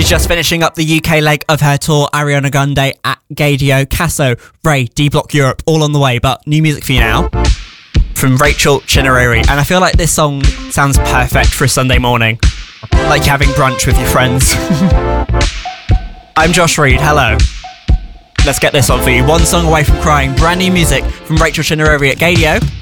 just finishing up the UK leg of her tour, Ariana Grande at Gaydio, Casso, Ray, D-Block Europe, all on the way, but new music for you now from Rachel Chinereri. And I feel like this song sounds perfect for a Sunday morning, like you're having brunch with your friends. I'm Josh Reed, hello. Let's get this on for you. One song away from crying, brand new music from Rachel Chinereri at Gaydio.